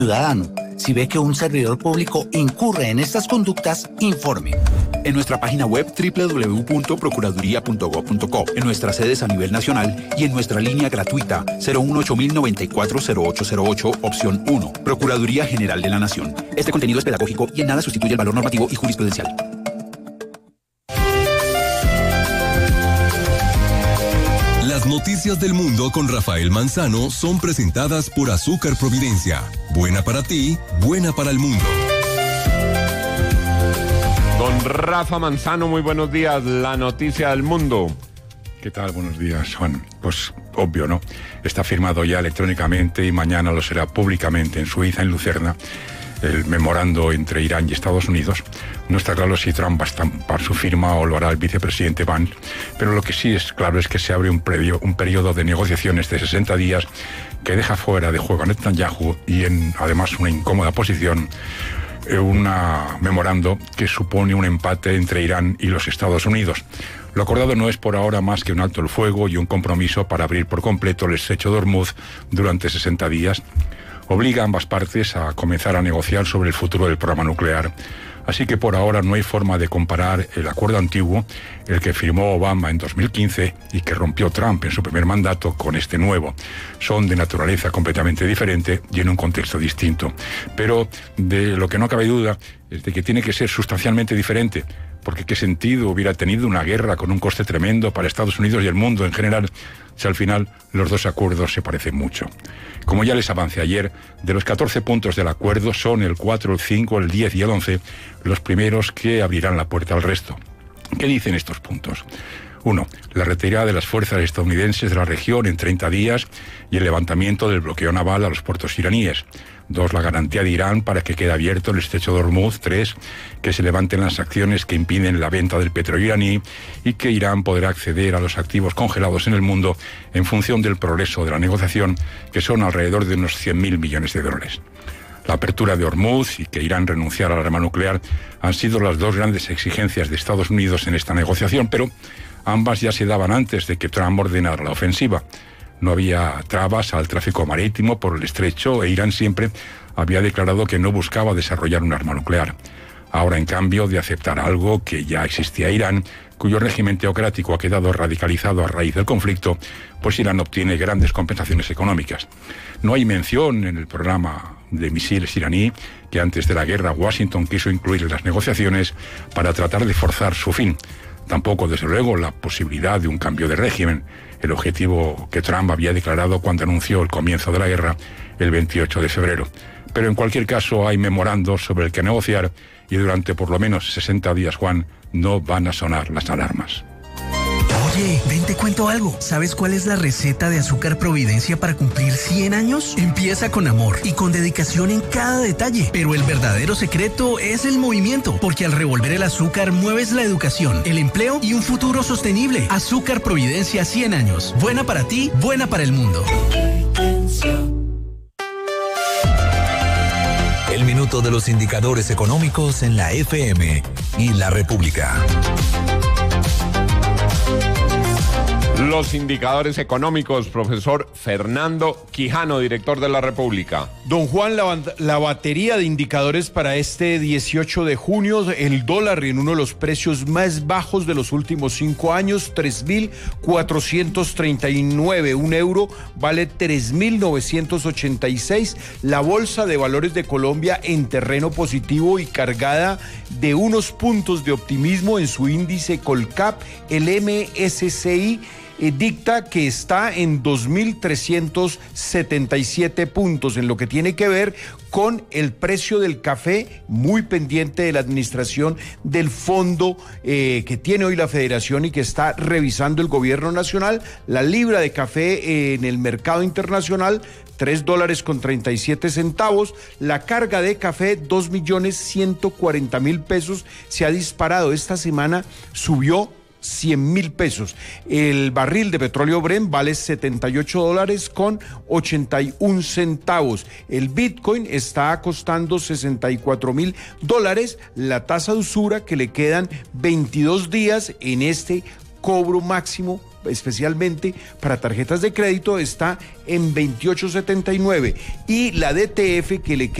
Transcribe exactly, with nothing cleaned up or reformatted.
Ciudadano, si ve que un servidor público incurre en estas conductas, informe. En nuestra página web doble u doble u doble u punto procuraduría punto gob punto co, en nuestras sedes a nivel nacional y en nuestra línea gratuita cero uno ocho mil noventa y cuatro cero ocho cero ocho, opción uno. Procuraduría General de la Nación. Este contenido es pedagógico y en nada sustituye el valor normativo y jurisprudencial. Las noticias del mundo con Rafael Manzano son presentadas por Azúcar Providencia. Buena para ti, buena para el mundo. Don Rafa Manzano, muy buenos días. La noticia del mundo. ¿Qué tal? Buenos días, Juan. Pues obvio, ¿no? Está firmado ya electrónicamente y mañana lo será públicamente en Suiza, en Lucerna, el memorando entre Irán y Estados Unidos. No está claro si Trump va a estampar su firma o lo hará el vicepresidente Vance, pero lo que sí es claro es que se abre un, previo, un periodo de negociaciones de sesenta días que deja fuera de juego a Netanyahu y en además una incómoda posición un memorando que supone un empate entre Irán y los Estados Unidos. Lo acordado no es por ahora más que un alto el fuego y un compromiso para abrir por completo el estrecho de Hormuz durante sesenta días. Obliga a ambas partes a comenzar a negociar sobre el futuro del programa nuclear. Así que por ahora no hay forma de comparar el acuerdo antiguo, el que firmó Obama en dos mil quince y que rompió Trump en su primer mandato, con este nuevo. Son de naturaleza completamente diferente y en un contexto distinto. Pero de lo que no cabe duda es de que tiene que ser sustancialmente diferente, porque qué sentido hubiera tenido una guerra con un coste tremendo para Estados Unidos y el mundo en general si al final los dos acuerdos se parecen mucho. Como ya les avancé ayer, de los catorce puntos del acuerdo son el cuatro, el cinco, el diez y el once los primeros que abrirán la puerta al resto. ¿Qué dicen estos puntos? Uno, la retirada de las fuerzas estadounidenses de la región en treinta días y el levantamiento del bloqueo naval a los puertos iraníes. Dos, la garantía de Irán para que quede abierto el estrecho de Hormuz. Tres, que se levanten las acciones que impiden la venta del petróleo iraní y que Irán podrá acceder a los activos congelados en el mundo en función del progreso de la negociación, que son alrededor de unos cien mil millones de dólares. La apertura de Hormuz y que Irán renunciara al arma nuclear han sido las dos grandes exigencias de Estados Unidos en esta negociación, pero ambas ya se daban antes de que Trump ordenara la ofensiva. No había trabas al tráfico marítimo por el estrecho e Irán siempre había declarado que no buscaba desarrollar un arma nuclear. Ahora, en cambio de aceptar algo que ya existía Irán, cuyo régimen teocrático ha quedado radicalizado a raíz del conflicto, pues Irán obtiene grandes compensaciones económicas. No hay mención en el programa de misiles iraní que antes de la guerra Washington quiso incluir en las negociaciones para tratar de forzar su fin. Tampoco, desde luego, la posibilidad de un cambio de régimen, el objetivo que Trump había declarado cuando anunció el comienzo de la guerra el veintiocho de febrero. Pero en cualquier caso hay memorandos sobre el que negociar y durante por lo menos sesenta días, Juan, no van a sonar las alarmas. Oye, ven te cuento algo. ¿Sabes cuál es la receta de Azúcar Providencia para cumplir cien años? Empieza con amor y con dedicación en cada detalle. Pero el verdadero secreto es el movimiento, porque al revolver el azúcar mueves la educación, el empleo y un futuro sostenible. Azúcar Providencia cien años. Buena para ti, buena para el mundo. El minuto de los indicadores económicos en la F M y la República. Los indicadores económicos, profesor Fernando Quijano, director de la República. Don Juan, la, la batería de indicadores para este dieciocho de junio, el dólar en uno de los precios más bajos de los últimos cinco años, tres mil cuatrocientos treinta y nueve, un euro vale tres mil novecientos ochenta y seis, la Bolsa de Valores de Colombia en terreno positivo y cargada de unos puntos de optimismo en su índice Colcap, el M S C I, Eh, dicta que está en dos mil trescientos setenta y siete puntos en lo que tiene que ver con el precio del café, muy pendiente de la administración del fondo eh, que tiene hoy la Federación y que está revisando el gobierno nacional. La libra de café eh, en el mercado internacional, tres dólares con treinta y siete centavos. La carga de café, dos millones ciento cuarenta mil pesos, se ha disparado. Esta semana subió cien mil pesos. El barril de petróleo Brent vale setenta y ocho dólares con ochenta y un centavos. El Bitcoin está costando sesenta y cuatro mil dólares. La tasa de usura, que le quedan veintidós días en este cobro máximo especialmente para tarjetas de crédito está en veintiocho setenta y nueve y la D T F que le